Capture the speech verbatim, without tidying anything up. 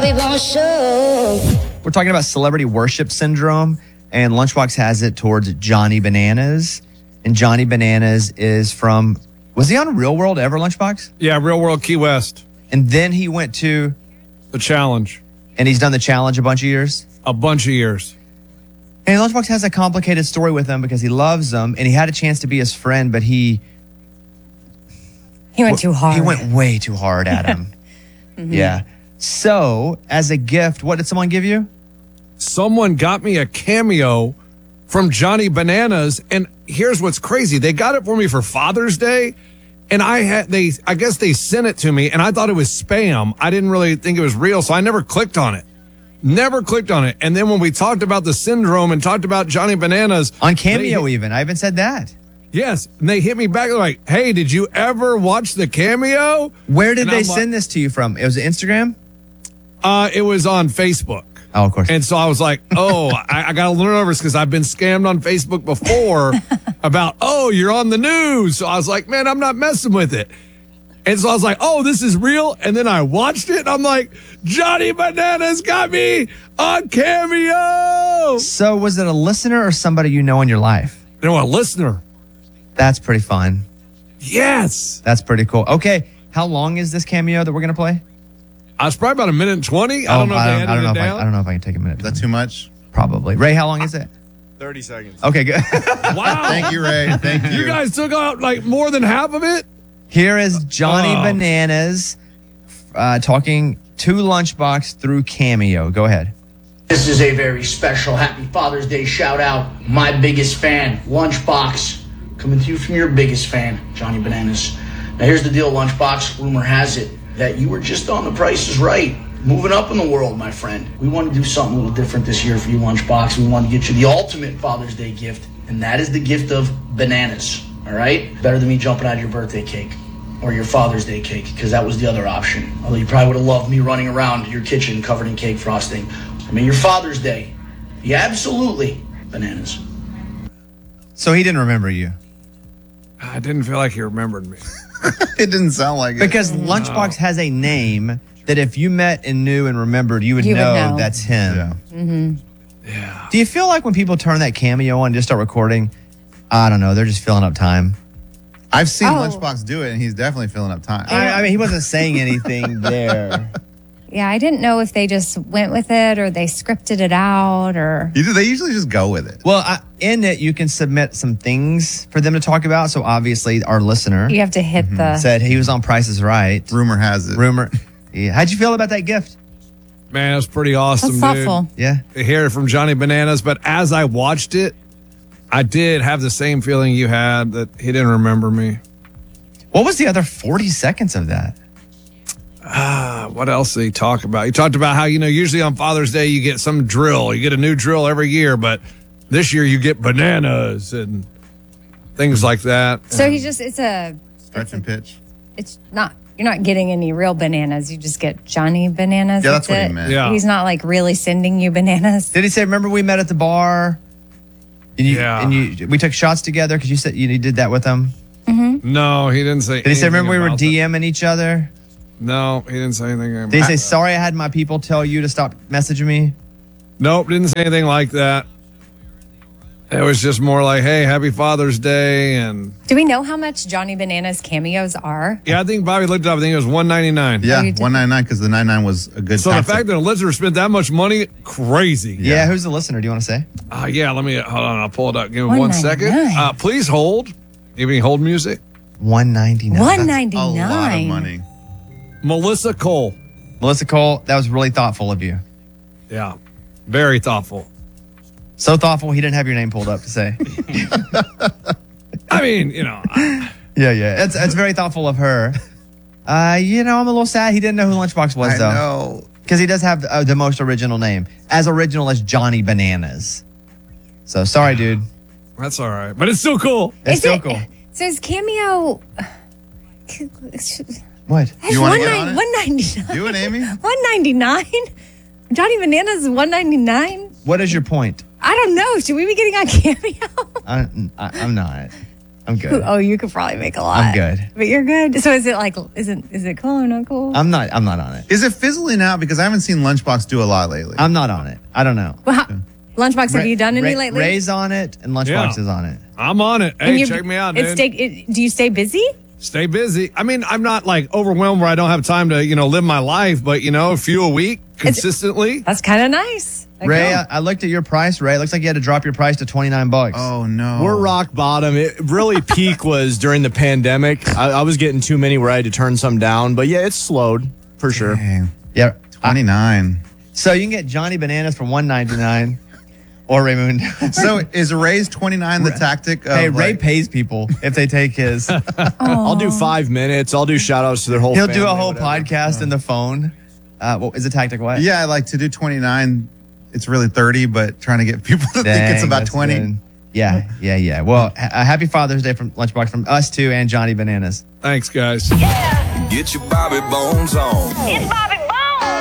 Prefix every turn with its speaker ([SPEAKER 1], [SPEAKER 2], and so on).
[SPEAKER 1] we gonna show?
[SPEAKER 2] We're talking about celebrity worship syndrome, and Lunchbox has it towards Johnny Bananas. And Johnny Bananas is from, was he on Real World ever, Lunchbox?
[SPEAKER 3] Yeah, Real World Key West.
[SPEAKER 2] And then he went to
[SPEAKER 3] The Challenge.
[SPEAKER 2] And he's done The Challenge a bunch of years?
[SPEAKER 3] A bunch of years.
[SPEAKER 2] And Lunchbox has a complicated story with him because he loves them, and he had a chance to be his friend, but he...
[SPEAKER 4] He went too hard.
[SPEAKER 2] He went way too hard at him. mm-hmm. Yeah. So, as a gift, what did someone give you?
[SPEAKER 3] Someone got me a cameo from Johnny Bananas, and here's what's crazy. They got it for me for Father's Day, and I had they I guess they sent it to me, and I thought it was spam. I didn't really think it was real, so I never clicked on it. Never clicked on it. And then when we talked about the syndrome and talked about Johnny Bananas.
[SPEAKER 2] On Cameo they, even. I even said that.
[SPEAKER 3] Yes. And they hit me back like, hey, did you ever watch the Cameo?
[SPEAKER 2] Where did
[SPEAKER 3] and
[SPEAKER 2] they
[SPEAKER 3] I'm
[SPEAKER 2] send
[SPEAKER 3] like,
[SPEAKER 2] this to you from? It was Instagram?
[SPEAKER 3] Uh, it was on Facebook.
[SPEAKER 2] Oh, of course.
[SPEAKER 3] And so I was like, oh, I, I got a little nervous because I've been scammed on Facebook before about, oh, you're on the news. So I was like, man, I'm not messing with it. And so I was like, oh, this is real. And then I watched it and I'm like, Johnny Bananas got me on Cameo.
[SPEAKER 2] So was it a listener or somebody you know in your life?
[SPEAKER 3] No, a listener.
[SPEAKER 2] That's pretty fun.
[SPEAKER 3] Yes.
[SPEAKER 2] That's pretty cool. Okay. How long is this Cameo that we're going to play?
[SPEAKER 3] Uh, it's probably about a minute and twenty. I
[SPEAKER 2] Oh,
[SPEAKER 3] don't know if
[SPEAKER 2] I
[SPEAKER 3] they
[SPEAKER 2] don't,
[SPEAKER 3] edited
[SPEAKER 2] I don't know
[SPEAKER 3] it
[SPEAKER 2] if I,
[SPEAKER 3] down.
[SPEAKER 2] I don't know if I can take a minute.
[SPEAKER 5] Is that too much?
[SPEAKER 2] Probably. Ray, how long is it?
[SPEAKER 6] thirty seconds.
[SPEAKER 2] Okay, good.
[SPEAKER 3] Wow.
[SPEAKER 5] Thank you, Ray. Thank you.
[SPEAKER 3] You guys took out like more than half of it?
[SPEAKER 2] Here is Johnny
[SPEAKER 3] Oh.
[SPEAKER 2] Bananas uh, talking to Lunchbox through Cameo. Go ahead.
[SPEAKER 7] This is a very special Happy Father's Day shout out. My biggest fan, Lunchbox, coming to you from your biggest fan, Johnny Bananas. Now here's the deal, Lunchbox. Rumor has it that you were just on The Price is Right. Moving up in the world, my friend. We want to do something a little different this year for you, Lunchbox. We want to get you the ultimate Father's Day gift, and that is the gift of bananas. All right? Better than me jumping out of your birthday cake or your Father's Day cake, because that was the other option. Although you probably would have loved me running around your kitchen covered in cake frosting. I mean, your Father's Day. Yeah, absolutely. Bananas.
[SPEAKER 2] So he didn't remember you.
[SPEAKER 3] I didn't feel like he remembered me.
[SPEAKER 5] It didn't sound like it.
[SPEAKER 2] Because Lunchbox has a name that if you met and knew and remembered, you would,
[SPEAKER 4] You would
[SPEAKER 2] know,
[SPEAKER 4] know.
[SPEAKER 2] that's him.
[SPEAKER 5] Yeah.
[SPEAKER 4] Mm-hmm.
[SPEAKER 3] Yeah.
[SPEAKER 2] Do you feel like when people turn that Cameo on and just start recording, I don't know, they're just filling up time?
[SPEAKER 5] I've seen
[SPEAKER 4] Oh.
[SPEAKER 5] Lunchbox do it, and he's definitely filling up time.
[SPEAKER 2] I, I mean, he wasn't saying anything there.
[SPEAKER 4] Yeah, I didn't know if they just went with it or they scripted it out or.
[SPEAKER 5] You do- They usually just go with it.
[SPEAKER 2] Well, I, in it, you can submit some things for them to talk about. So obviously, our listener
[SPEAKER 4] You have to hit the.
[SPEAKER 2] said he was on Price is Right.
[SPEAKER 5] Rumor has it.
[SPEAKER 2] Rumor. Yeah. How'd you feel about that gift?
[SPEAKER 3] Man, it was pretty awesome,
[SPEAKER 4] That's
[SPEAKER 3] dude.
[SPEAKER 4] thoughtful.
[SPEAKER 2] Yeah.
[SPEAKER 3] To hear it from Johnny Bananas, but as I watched it, I did have the same feeling you had that he didn't remember me.
[SPEAKER 2] What was the other forty seconds of that?
[SPEAKER 3] Uh, what else did he talk about? He talked about how, you know, usually on Father's Day you get some drill. You get a new drill every year, but this year you get bananas and things like that.
[SPEAKER 4] So he just, it's a,
[SPEAKER 5] Stretch and pitch.
[SPEAKER 4] it's not, you're not getting any real bananas. You just get Johnny Bananas.
[SPEAKER 5] Yeah, that's what he
[SPEAKER 4] it.
[SPEAKER 5] meant.
[SPEAKER 3] Yeah.
[SPEAKER 4] He's not like really sending you bananas.
[SPEAKER 2] Did he say, remember we met at the bar? And you,
[SPEAKER 3] Yeah.
[SPEAKER 2] And you, we took shots together because you said you did that with him.
[SPEAKER 3] No, he didn't say
[SPEAKER 2] Did he say,
[SPEAKER 3] anything
[SPEAKER 2] remember we were
[SPEAKER 3] about that.
[SPEAKER 2] DMing each other?
[SPEAKER 3] No, he didn't say anything. About
[SPEAKER 2] Did he say, sorry I had my people tell you to stop messaging me?
[SPEAKER 3] Nope, didn't say anything like that. It was just more like, hey, happy Father's Day. And
[SPEAKER 4] Do we know how much Johnny Bananas cameos are?
[SPEAKER 3] yeah, I think Bobby looked it up. I think it was one ninety-nine.
[SPEAKER 5] Yeah,
[SPEAKER 4] Oh, you did.
[SPEAKER 5] one ninety-nine because the ninety-nine was a good
[SPEAKER 3] So the
[SPEAKER 5] tax-
[SPEAKER 3] fact that a listener spent that much money, crazy.
[SPEAKER 2] Yeah. Who's the listener? Do you want to say?
[SPEAKER 3] Uh, yeah, let me, hold on, I'll pull it up. Give me one second.
[SPEAKER 4] one ninety-nine.
[SPEAKER 3] Uh, please hold. Give me hold music.
[SPEAKER 2] one ninety-nine.
[SPEAKER 4] one
[SPEAKER 5] a lot of
[SPEAKER 4] ninety-nine.
[SPEAKER 5] money.
[SPEAKER 3] Melissa Cole.
[SPEAKER 2] Melissa Cole, that was really thoughtful of you.
[SPEAKER 3] Yeah, very thoughtful.
[SPEAKER 2] So thoughtful, he didn't have your name pulled up to say.
[SPEAKER 3] I mean, you know, I-
[SPEAKER 2] Yeah, yeah. That's, that's very thoughtful of her. Uh, you know, I'm a little sad he didn't know who Lunchbox was,
[SPEAKER 5] I
[SPEAKER 2] though.
[SPEAKER 5] know.
[SPEAKER 2] Because he does have uh, the most original name. As original as Johnny Bananas. So, sorry, dude.
[SPEAKER 3] that's all right. But it's still cool.
[SPEAKER 2] It's
[SPEAKER 4] Is
[SPEAKER 2] still
[SPEAKER 4] it-
[SPEAKER 2] cool.
[SPEAKER 4] So his cameo.
[SPEAKER 2] What?
[SPEAKER 5] You wanna get on it?
[SPEAKER 4] one ninety-nine.
[SPEAKER 5] Do it, Amy.
[SPEAKER 4] one ninety-nine? Johnny Bananas is one ninety-nine?
[SPEAKER 2] What is your point?
[SPEAKER 4] I don't know. Should we be getting on cameo?
[SPEAKER 2] I, I, I'm not. I'm good.
[SPEAKER 4] Oh, you could probably make a lot.
[SPEAKER 2] I'm good.
[SPEAKER 4] But you're good. So is it like, is it is it cool or not cool?
[SPEAKER 2] I'm not. I'm not on it.
[SPEAKER 5] Is it fizzling out? Because I haven't seen Lunchbox do a lot lately.
[SPEAKER 2] I'm not on it. I don't know.
[SPEAKER 4] Well, how, Lunchbox, have
[SPEAKER 2] Ray-
[SPEAKER 4] you done any
[SPEAKER 2] Ray-
[SPEAKER 4] lately?
[SPEAKER 2] Ray's on it, and Lunchbox
[SPEAKER 3] Yeah.
[SPEAKER 2] is on it.
[SPEAKER 3] I'm on it.
[SPEAKER 4] And
[SPEAKER 3] Hey,
[SPEAKER 4] you-
[SPEAKER 3] check me out,
[SPEAKER 4] it's
[SPEAKER 3] dude.
[SPEAKER 4] stay, it, do you stay busy?
[SPEAKER 3] Stay busy. I mean, I'm not like overwhelmed where I don't have time to, you know, live my life, but you know, a few a week consistently.
[SPEAKER 4] That's kind of nice. Like,
[SPEAKER 2] Ray,
[SPEAKER 4] oh.
[SPEAKER 2] I, I looked at your price. Ray, it looks like you had to drop your price to twenty-nine bucks.
[SPEAKER 5] Oh no.
[SPEAKER 1] We're rock bottom. It really peak was during the pandemic. I, I was getting too many where I had to turn some down, but yeah, it's slowed for sure.
[SPEAKER 5] Dang.
[SPEAKER 2] Yeah.
[SPEAKER 5] twenty-nine.
[SPEAKER 2] So you can get Johnny Bananas for one ninety-nine, or Ray Moon.
[SPEAKER 5] So is Ray's twenty-nine the tactic of
[SPEAKER 2] Hey, Ray
[SPEAKER 5] like,
[SPEAKER 2] pays people if they take his.
[SPEAKER 1] I'll do five minutes. I'll do shout outs to their whole
[SPEAKER 2] He'll do
[SPEAKER 1] family,
[SPEAKER 2] a whole
[SPEAKER 1] whatever.
[SPEAKER 2] podcast in the phone. Uh, what is a tactic? What?
[SPEAKER 5] Yeah, like to do twenty-nine, it's really thirty, but trying to get people to think it's
[SPEAKER 2] Dang,
[SPEAKER 5] about
[SPEAKER 2] that's
[SPEAKER 5] twenty.
[SPEAKER 2] good. Yeah, yeah, yeah. Well, ha- uh, happy Father's Day from Lunchbox from us too and Johnny Bananas.
[SPEAKER 3] Thanks, guys.
[SPEAKER 6] Get your Bobby Bones on.
[SPEAKER 8] It's Bobby